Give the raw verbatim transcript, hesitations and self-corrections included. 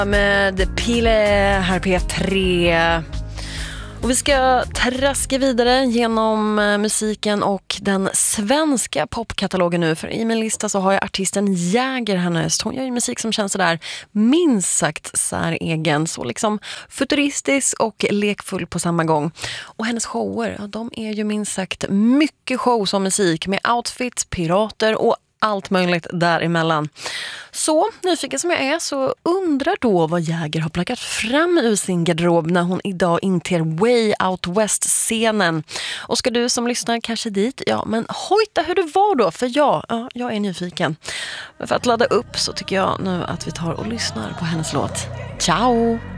Med Pile här P tre. Och vi ska traska vidare genom musiken och den svenska popkatalogen nu. För i min lista så har jag artisten Jäger härnäst. Hon gör ju musik som känns sådär minst sagt säregen. Så liksom futuristisk och lekfull på samma gång. Och hennes shower, ja, de är ju minst sagt mycket show som musik. Med outfits, pirater och allt möjligt däremellan. Så, nyfiken som jag är, så undrar då vad Jäger har plockat fram ur sin garderob när hon idag inter Way Out West-scenen. Och ska du som lyssnar kanske dit? Ja, men hojta hur det var då, för jag, ja, jag är nyfiken. Men för att ladda upp så tycker jag nu att vi tar och lyssnar på hennes låt. Ciao!